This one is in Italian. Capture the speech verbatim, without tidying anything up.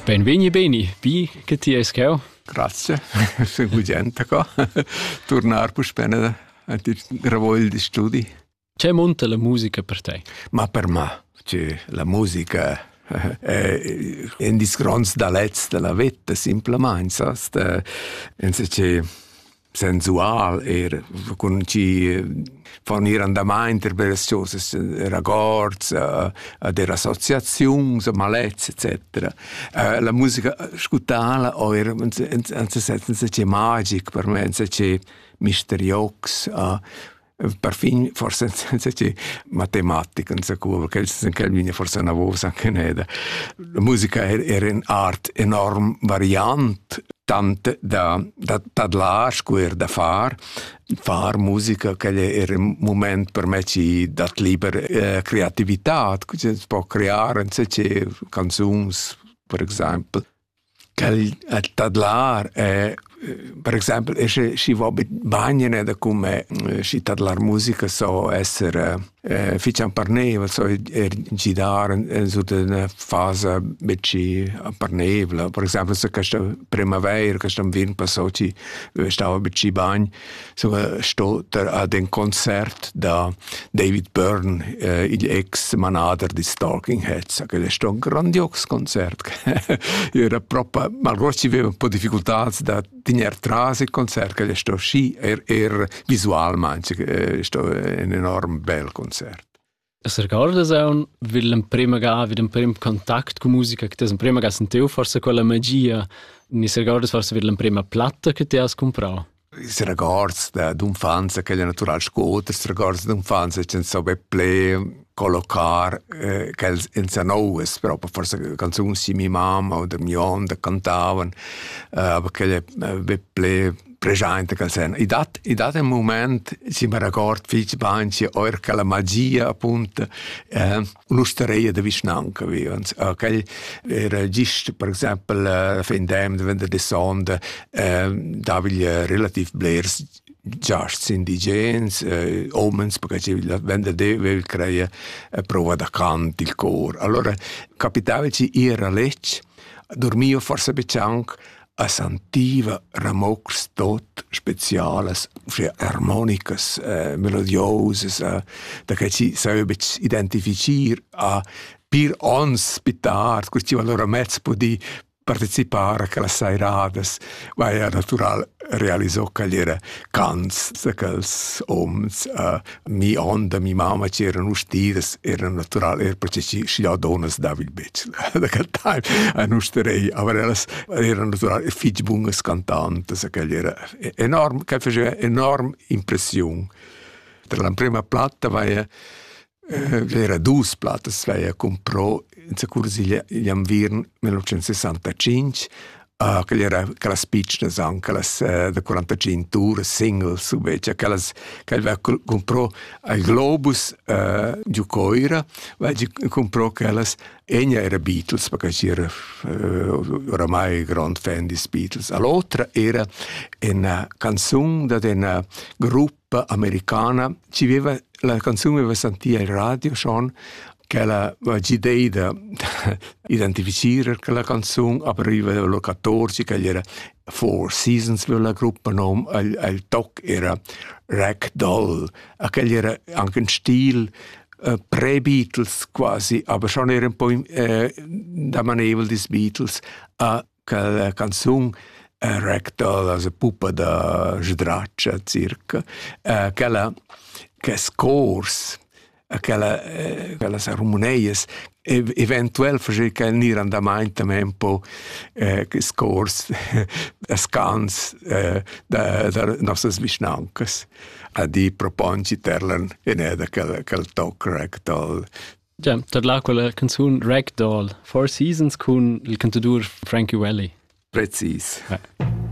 Benveni beni, bi che ti è scheo? Grazie, sono contento qua. Tornare per spendere a lavoro di studi. C'è monta la musica per te? Ma per me, cioè, la musica è un disgronz da letz della vita, semplicemente, saps? C'è sensual, er, con ci fornire andamento per le cose, ragazzi, delle associazioni, malezze, eccetera. Uh, la musica ascoltata era, c'è magic per me, c'è misterioso, uh, perfino forse c'è matematica, perché c'è forse una voce anche neda. La musica era un'arte enorme variante, tanto da da da lasciare da fare fare musica che era un momento per me ci dat libera eh, creatività, che si può creare c'è canzoni per esempio che tadlar è per esempio se si va bene da come si tadlar musica so essere eh, ficciam parneva so er girare in su una fase becci parnevla per esempio se questa primavera questa vin passò ci stava becci bagn so sto ad un concerto da David Byrne eh, il ex manager di Talking Heads che è stato un grandioso concerto era proprio malgrado ci aveva un po' difficoltà da tenere trase il concerto che è stato sì er, er visualmente è stato un enorme bel concerto. Se ricordas un vil prima ga vid un prim contact con musica che te prima ga sentiu forse quella magia ni se ricordas forse vil prima platta che te has comprato. Se ricordas d'infanzia che è natural scuoter, se ricordas d'infanzia che so be ple collocar eh, che in sanoes proprio forse canzoni di mia mamma o di mia onda cantavano uh, perché be ple presente che sen. I dat i dat un moment si mi ricordo fich banci or che la magia appunto eh, l'usteria de Visnanca viens uh, che era giusto per esempio uh, findem de de sonde eh, davigli relativ blers giasts indigens, eh, omens, perché ci vende deve crea eh, prova da canto il cor. Allora capitava ci era lecce, dormio forse becianc a sentiva ramox tot speciales, cioè armonicas, eh, melodioses, eh, da che ci sarebbe identificare a pir ons pitard, questi allora mezzo po di partecipare a quelle sairades, ma è natural realizzò che era cans, che els oms, uh, mi onda, mi mamma c'erano ustides, era natural, era perché ci si donas David Betz, da quel time, a nusterei, ma era natural, e fig bungas cantantes, che era enorme, che faceva enorme impressione. Tra la prima platta, vai era due platte, vai comprò in Secursi gli Anvirn millenovecentosessantacinque, uh, che era quella speech anche uh, da quarantacinque tour single subece che che aveva comprò al Globus uh, Giucoira, vai comprò quella egna era Beatles perché c'era uh, oramai grand fan di Beatles. L'altra era una canzone da una gruppo americana, ci aveva la canzone aveva sentito al radio schon che la l'idea di identificare quella canzone appariva nel quattordici che era Four Seasons per la gruppa nome al, al toc era Ragdoll che era anche un stile uh, pre-Beatles quasi aber schon era un po' uh, da manevel des Beatles a uh, quella canzone uh, Ragdoll also pupa da sdraccia circa uh, quella che scores aquela aquelas harmonias eventuell faceva che il andamento un po' eh, scors as cans eh, da da nostre visnancas a di proponci terlan in eda quel quel talk ragdoll. Già, per là quella canzone Ragdoll, Four Seasons con il cantador Frankie Valli. Precis. Eh.